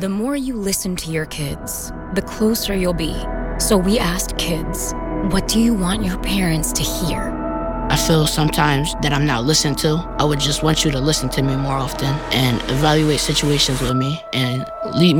the more you listen to your kids, the closer you'll be. So we asked kids, what do you want your parents to hear? I feel sometimes that I'm not listened to. I would just want you to listen to me more often and evaluate situations with me and lead